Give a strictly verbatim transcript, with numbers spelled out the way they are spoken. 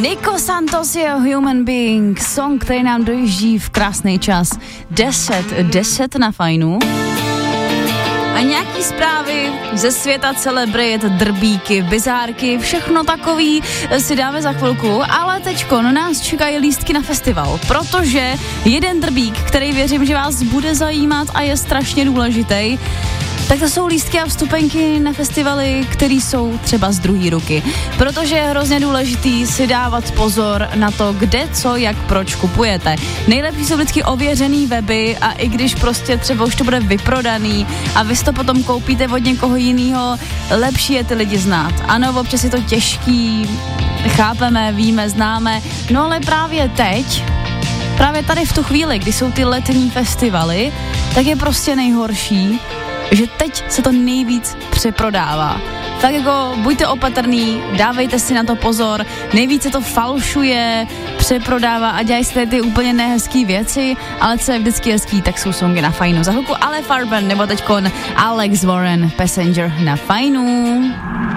Nico Santos je Human Being, song, který nám dojíždí v krásný čas. deset, deset na Fajnu. A nějaký zprávy ze světa celebrit, drbíky, bizárky, všechno takový si dáme za chvilku, ale teďko no nás čekají lístky na festival, protože jeden drbík, který věřím, že vás bude zajímat a je strašně důležitý, tak to jsou lístky a vstupenky na festivaly, které jsou třeba z druhé ruky. Protože je hrozně důležitý si dávat pozor na to, kde, co, jak, proč kupujete. Nejlepší jsou vždycky ověřený weby a i když prostě třeba už to bude vyprodaný a vy to potom koupíte od někoho jiného, lepší je ty lidi znát. Ano, občas je to těžký, chápeme, víme, známe, no ale právě teď, právě tady v tu chvíli, kdy jsou ty letní festivaly, tak je prostě nejhorší, že teď se to nejvíc přeprodává. Tak jako buďte opatrný, dávejte si na to pozor, nejvíc se to falšuje, přeprodává a dělají se ty úplně nehezký věci, ale co je vždycky hezký, tak jsou songy na Fajnu. Za chvilku Ale Farben nebo teďkon Alex Warren, Passenger na Fajnu.